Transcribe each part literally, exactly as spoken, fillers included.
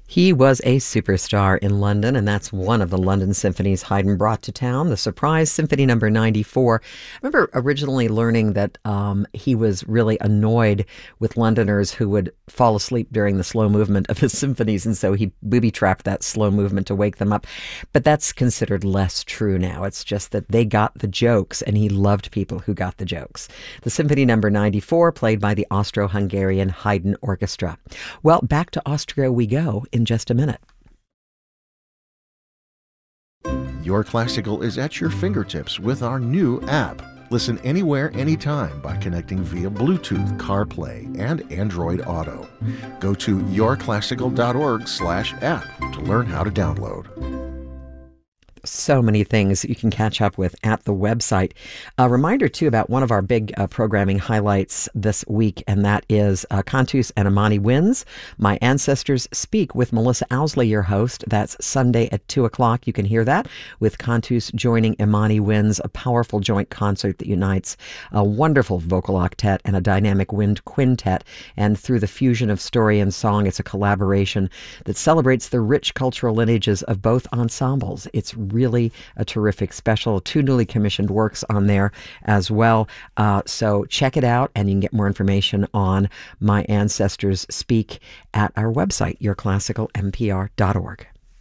He was a superstar in London, and that's one of the London symphonies Haydn brought to town, the Surprise Symphony Number ninety-four. I remember originally learning that um, he was really annoyed with Londoners who would fall asleep during the slow movement of his symphonies, and so he booby-trapped that slow movement to wake them up. But that's considered less true now. It's just that they got the jokes, and he loved people who got the jokes. The Symphony Number ninety-four, played by the Austro-Hungarian Haydn Orchestra. Well, back to Austria we go in just a minute. Your Classical is at your fingertips with our new app. Listen anywhere, anytime by connecting via Bluetooth, CarPlay, and Android Auto. Go to yourclassical.org slash app to learn how to download. So many things you can catch up with at the website. A reminder, too, about one of our big uh, programming highlights this week, and that is uh, Cantus and Imani Winds. My Ancestors Speak with Melissa Owsley, your host. That's Sunday at two o'clock. You can hear that with Cantus joining Imani Winds, a powerful joint concert that unites a wonderful vocal octet and a dynamic wind quintet. And through the fusion of story and song, it's a collaboration that celebrates the rich cultural lineages of both ensembles. It's really a terrific special. Two newly commissioned works on there as well. Uh, so check it out, and you can get more information on My Ancestors Speak at our website, your classical m p r dot org.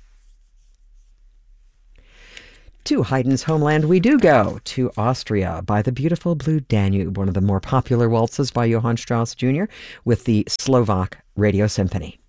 To Haydn's homeland we do go, to Austria, by the beautiful Blue Danube, one of the more popular waltzes by Johann Strauss Junior with the Slovak Radio Symphony.